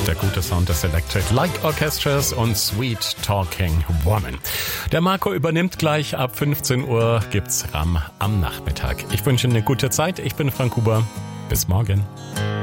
Der gute Sound des Electric Light Orchestras und Sweet Talking Woman. Der Marco übernimmt gleich. Ab 15 Uhr gibt's Ram am Nachmittag. Ich wünsche eine gute Zeit. Ich bin Frank Huber. Bis morgen.